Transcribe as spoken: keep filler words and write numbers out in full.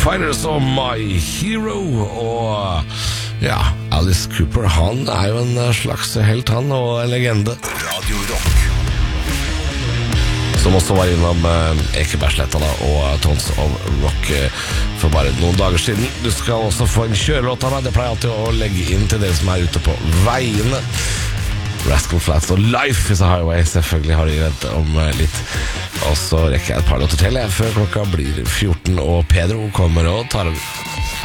Fighters og My Hero. Og ja, Alice Cooper, han er jo en slags helt, han, og en legende. Radio Rock. Som også var innom uh, Ekebergsletta da, og Tons of Rock uh, for bare noen dager siden. Du skal også få en kjørelåt av meg. Det pleier alltid å legge inn til dere som er ute på veiene. Rascal Flatts og Life is a Highway. Selvfølgelig har de redd om uh, litt. Og så rekker jeg et par låter til jeg, før klokka blir fjorten, og Pedro kommer og tar over.